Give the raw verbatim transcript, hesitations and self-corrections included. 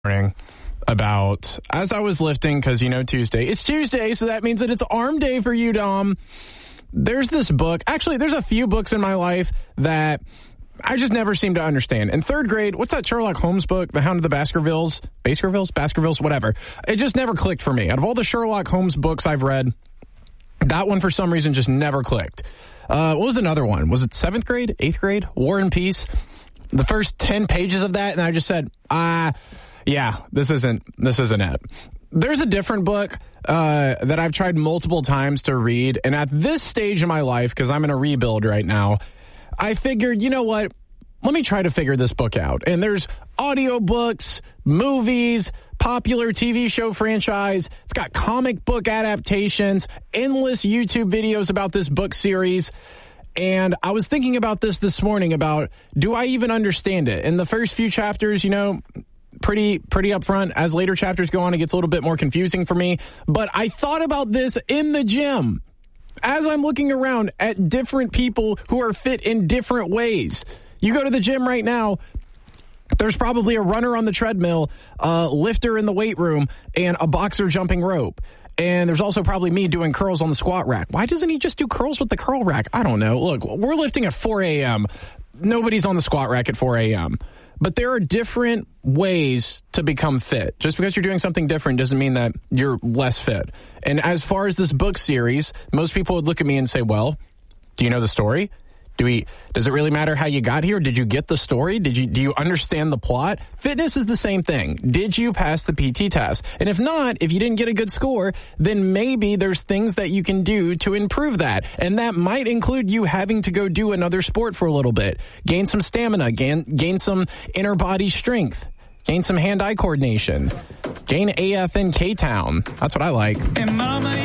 morning about, as I was lifting, because, you know, Tuesday. It's Tuesday, so that means that it's arm day for you, Dom. There's this book. Actually, there's a few books in my life that I just never seem to understand. In third grade, what's that Sherlock Holmes book? The Hound of the Baskervilles? Baskervilles? Baskervilles? Whatever. It just never clicked for me. Out of all the Sherlock Holmes books I've read, that one for some reason just never clicked. Uh, what was another one? Was it seventh grade? Eighth grade? War and Peace? The first ten pages of that, and I just said, ah, yeah, this isn't, this isn't it. There's a different book uh, that I've tried multiple times to read, and at this stage in my life, because I'm in a rebuild right now, I figured, you know what, let me try to figure this book out. And there's audiobooks, movies, popular T V show franchise. It's got comic book adaptations, endless YouTube videos about this book series. And I was thinking about this this morning about, do I even understand it? In the first few chapters, you know, pretty pretty upfront. As later chapters go on, it gets a little bit more confusing for me. But I thought about this in the gym as I'm looking around at different people who are fit in different ways. You go to the gym right now, there's probably a runner on the treadmill, a lifter in the weight room, and a boxer jumping rope. And there's also probably me doing curls on the squat rack. Why doesn't he just do curls with the curl rack? I don't know. Look, we're lifting at four a.m. Nobody's on the squat rack at four a.m. But there are different ways to become fit. Just because you're doing something different doesn't mean that you're less fit. And as far as this book series, most people would look at me and say, well, do you know the story? Do we, does it really matter how you got here? Did you get the story? Did you, do you understand the plot? Fitness is the same thing. Did you pass the P T test? And if not, if you didn't get a good score, then maybe there's things that you can do to improve that. And that might include you having to go do another sport for a little bit. Gain some stamina, gain, gain some inner body strength, gain some hand-eye coordination, gain A F in K-Town. That's what I like.